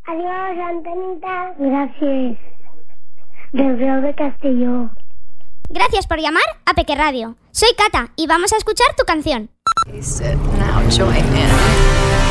Adiós, Antonita. Gracias. Del Real de Castelló. Gracias por llamar a Peque Radio. Soy Cata y vamos a escuchar tu canción. Now join in.